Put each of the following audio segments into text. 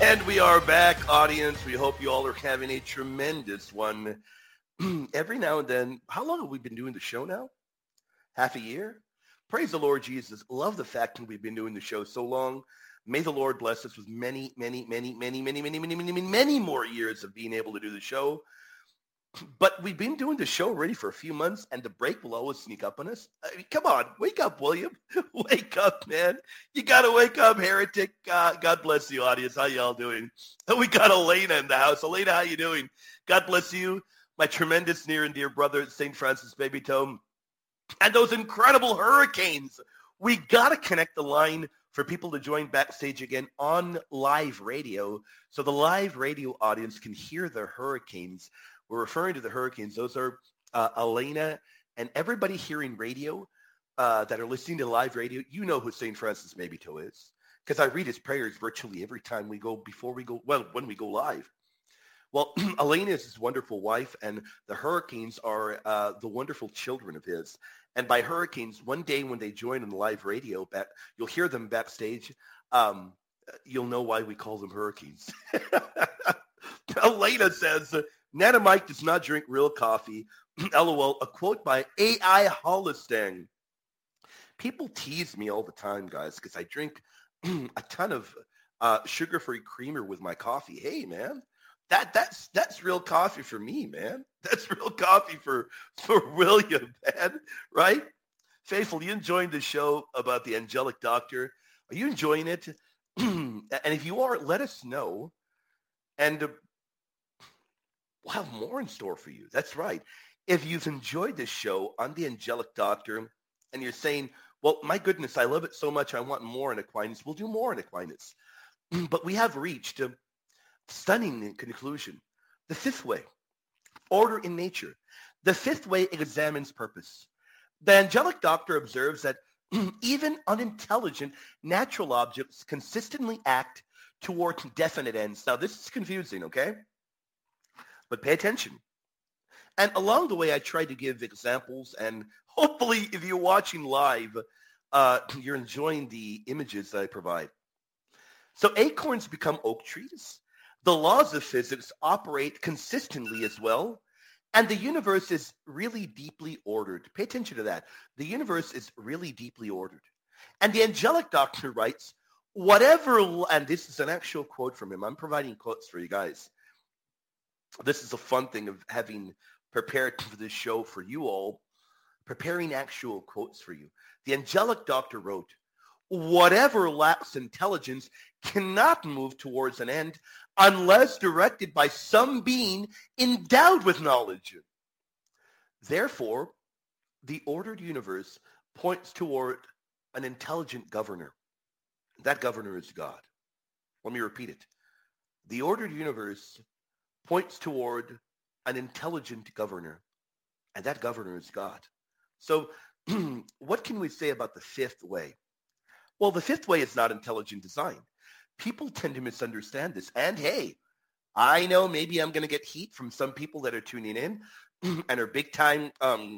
And we are back, audience. We hope you all are having a tremendous one. Every now and then, how long have we been doing the show now? Half a year? Praise the Lord Jesus. Love the fact that we've been doing the show so long. May the Lord bless us with many, many, many, many, many, many, many, many, many more years of being able to do the show. But we've been doing the show already for a few months, and the break will always sneak up on us. I mean, come on, wake up, William. Wake up, man. You got to wake up, heretic. God bless you, audience. How y'all doing? We got Elena in the house. Elena, how you doing? God bless you, my tremendous near and dear brother, St. Francis Baby Tome. And those incredible hurricanes. We got to connect the line for people to join backstage again on live radio so the live radio audience can hear the hurricanes. We're referring to the hurricanes. Those are Elena and everybody hearing radio that are listening to live radio. You know who St. Francis Mabito is because I read his prayers virtually every time we go, when we go live. Well, Elena is his wonderful wife, and the hurricanes are the wonderful children of his. And by hurricanes, one day when they join on the live radio, you'll hear them backstage. You'll know why we call them hurricanes. Elena says, Nana Mike does not drink real coffee. LOL, a quote by A.I. Hollistang. People tease me all the time, guys, because I drink a ton of sugar-free creamer with my coffee. Hey, man, that's real coffee for me, man. That's real coffee for William, man, right? Faithful, you enjoying the show about the angelic doctor? Are you enjoying it? And if you are, let us know. And we'll have more in store for you. That's right. If you've enjoyed this show on the Angelic Doctor and you're saying, well, my goodness, I love it so much, I want more in Aquinas, we'll do more in Aquinas. But we have reached a stunning conclusion. The fifth way, order in nature. The fifth way examines purpose. The Angelic Doctor observes that even unintelligent natural objects consistently act toward definite ends. Now, this is confusing, okay? But pay attention. And along the way, I try to give examples, and hopefully if you're watching live, you're enjoying the images that I provide. So acorns become oak trees. The laws of physics operate consistently as well, and the universe is really deeply ordered. Pay attention to that. The universe is really deeply ordered. And the Angelic Doctor writes, whatever, and this is an actual quote from him. I'm providing quotes for you guys. This is a fun thing of having prepared for this show for you all, preparing actual quotes for you. The Angelic Doctor wrote, whatever lacks intelligence cannot move towards an end unless directed by some being endowed with knowledge. Therefore, the ordered universe points toward an intelligent governor. That governor is God. Let me repeat it. The ordered universe points toward an intelligent governor, and that governor is God. So what can we say about the fifth way? Well, the fifth way is not intelligent design. People tend to misunderstand this. And hey, I know maybe I'm going to get heat from some people that are tuning in and are big time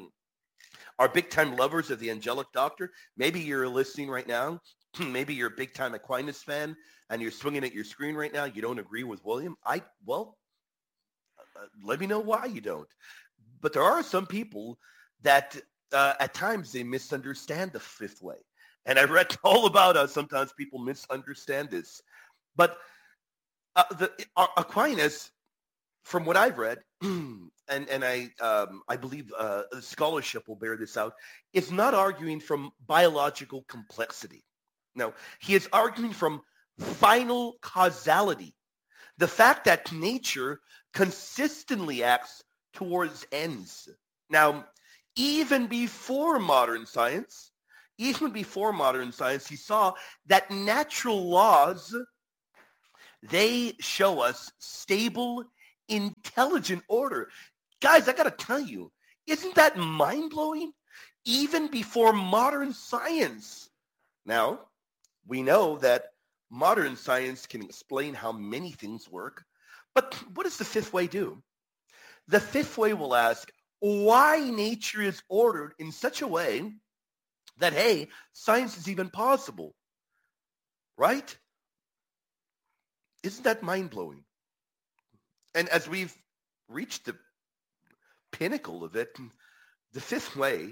lovers of the Angelic Doctor. Maybe you're listening right now. Maybe you're a big time Aquinas fan and you're swinging at your screen right now. You don't agree with William. Let me know why you don't. But there are some people that at times they misunderstand the fifth way. And I read all about how sometimes people misunderstand this. But Aquinas, from what I've read, and I believe scholarship will bear this out, is not arguing from biological complexity. No, he is arguing from final causality. The fact that nature consistently acts towards ends. Now, even before modern science, he saw that natural laws, they show us stable, intelligent order. Guys, I got to tell you, isn't that mind-blowing? Even before modern science. Now, we know that modern science can explain how many things work, but what does the fifth way do? The fifth way will ask why nature is ordered in such a way that, hey, science is even possible, right? Isn't that mind-blowing? And as we've reached the pinnacle of it, the fifth way,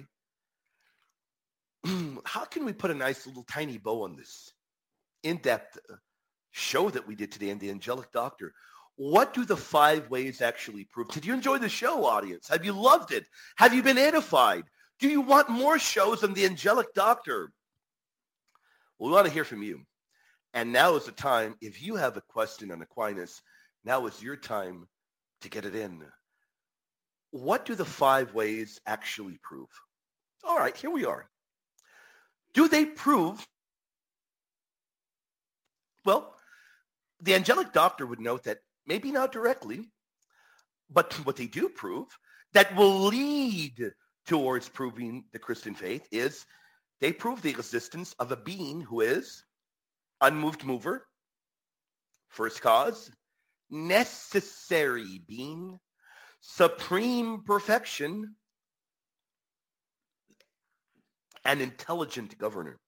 how can we put a nice little tiny bow on this in-depth show that we did today in the Angelic Doctor? What do the 5 ways actually prove? Did you enjoy the show, audience? Have you loved it? Have you been edified? Do you want more shows on the Angelic Doctor? Well, we want to hear from you. And now is the time. If you have a question on Aquinas, now is your time to get it in. What do the 5 ways actually prove? All right, here we are. Do they prove? Well, the Angelic Doctor would note that maybe not directly, but what they do prove that will lead towards proving the Christian faith is they prove the existence of a being who is unmoved mover, first cause, necessary being, supreme perfection, and intelligent governor.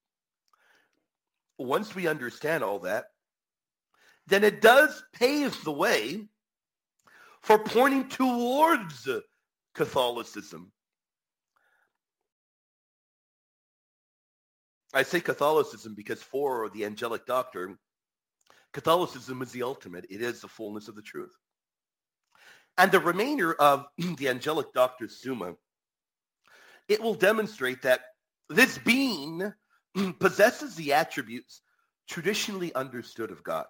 Once we understand all that, then it does pave the way for pointing towards Catholicism. I say Catholicism because for the Angelic Doctor, Catholicism is the ultimate. It is the fullness of the truth. And the remainder of the Angelic Doctor's Summa, it will demonstrate that this being possesses the attributes traditionally understood of God.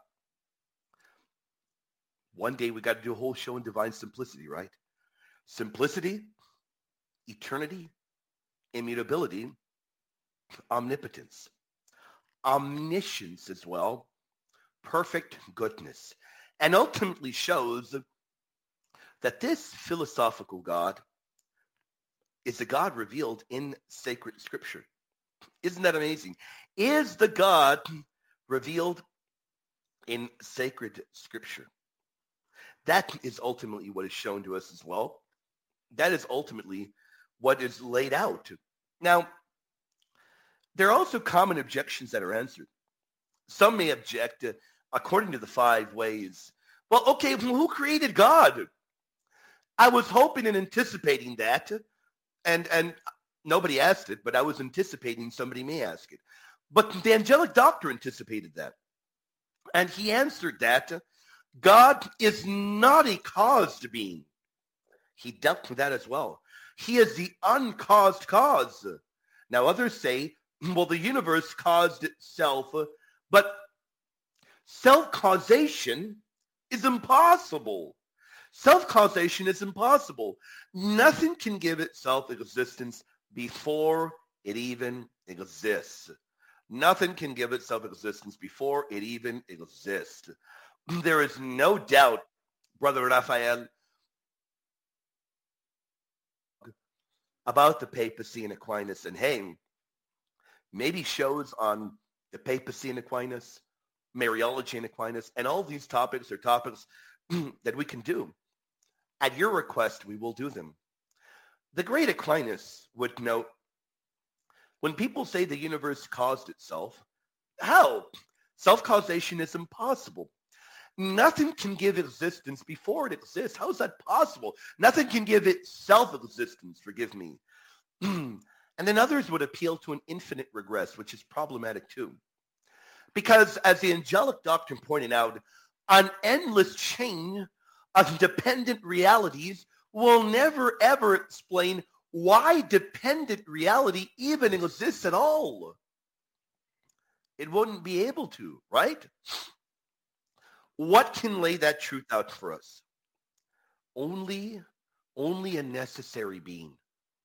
One day we got to do a whole show on divine simplicity, right? Simplicity, eternity, immutability, omnipotence, omniscience as well, perfect goodness, and ultimately shows that this philosophical God is the God revealed in sacred scripture. Isn't that amazing? Is the God revealed in sacred scripture? That is ultimately what is shown to us as well. That is ultimately what is laid out. Now, there are also common objections that are answered. Some may object, according to the 5 ways. Well, okay, who created God? I was hoping and anticipating that, and nobody asked it, but I was anticipating somebody may ask it. But the Angelic Doctor anticipated that. And he answered that God is not a caused being. He dealt with that as well. He is the uncaused cause. Now others say, well, the universe caused itself, but self-causation is impossible. Self-causation is impossible. Nothing can give itself existence before it even exists. Nothing can give itself existence before it even exists. There is no doubt, Brother Raphael, about the papacy and Aquinas. And hey, maybe shows on the papacy and Aquinas, Mariology and Aquinas, and all these topics are topics that we can do. At your request, we will do them. The great Aquinas would note, when people say the universe caused itself, how? Self-causation is impossible. Nothing can give existence before it exists. How is that possible? Nothing can give it self-existence, forgive me. And then others would appeal to an infinite regress, which is problematic too. Because as the Angelic Doctrine pointed out, an endless chain of dependent realities will never ever explain why dependent reality even exists at all. It wouldn't be able to, right? What can lay that truth out for us? Only a necessary being.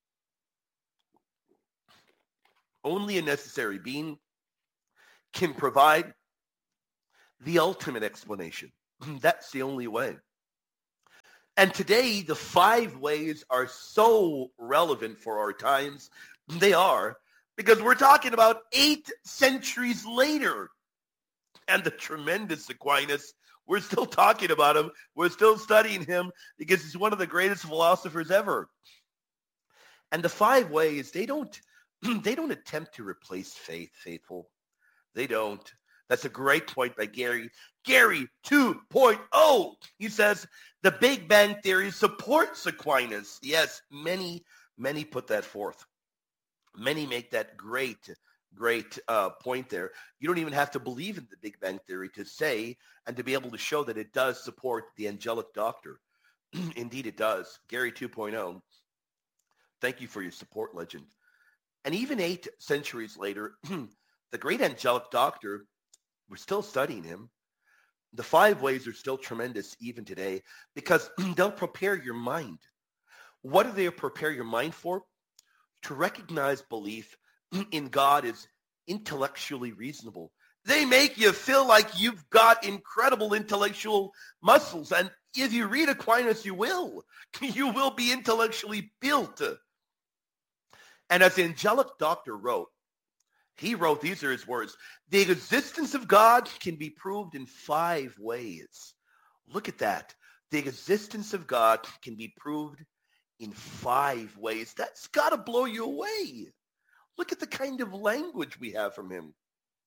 Only a necessary being can provide the ultimate explanation. That's the only way. And today, the 5 ways are so relevant for our times. They are, because we're talking about 8 centuries later. And the tremendous Aquinas, we're still talking about him. We're still studying him because he's one of the greatest philosophers ever. And the 5 ways, they don't attempt to replace faith, faithful. They don't. That's a great point by Gary. Gary 2.0. He says, the Big Bang Theory supports Aquinas. Yes, many put that forth. Many make that great point there. You don't even have to believe in the Big Bang Theory to say and to be able to show that it does support the angelic doctor. Indeed, it does. Gary 2.0. Thank you for your support, legend. And even 8 centuries later, the great angelic doctor, we're still studying him. The 5 ways are still tremendous even today because they'll prepare your mind. What do they prepare your mind for? To recognize belief in God is intellectually reasonable. They make you feel like you've got incredible intellectual muscles. And if you read Aquinas, you will. You will be intellectually built. And as the angelic doctor wrote, he wrote, these are his words, the existence of God can be proved in 5 ways. Look at that. The existence of God can be proved in 5 ways. That's got to blow you away. Look at the kind of language we have from him.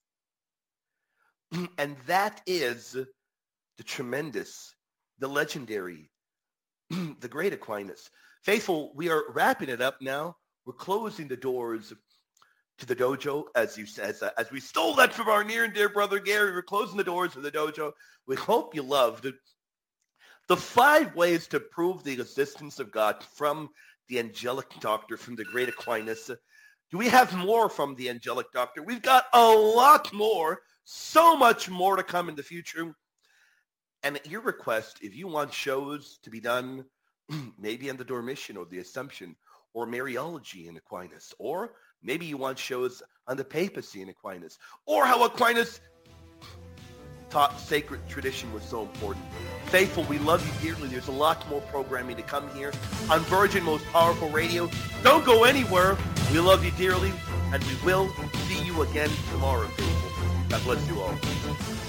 And that is the tremendous, the legendary, the great Aquinas. Faithful, we are wrapping it up now. We're closing the doors to the dojo, as you said, as we stole that from our near and dear brother Gary. We're closing the doors to the dojo. We hope you loved the 5 ways to prove the existence of God from the angelic doctor, from the great Aquinas. Do we have more from the angelic doctor? We've got a lot more, so much more to come in the future. And at your request, if you want shows to be done, maybe on the Dormition or the Assumption or Mariology in Aquinas, or maybe you want shows on the papacy in Aquinas, or how Aquinas taught sacred tradition was so important. Faithful, we love you dearly. There's a lot more programming to come here on Virgin Most Powerful Radio. Don't go anywhere. We love you dearly, and we will see you again tomorrow, faithful. God bless you all.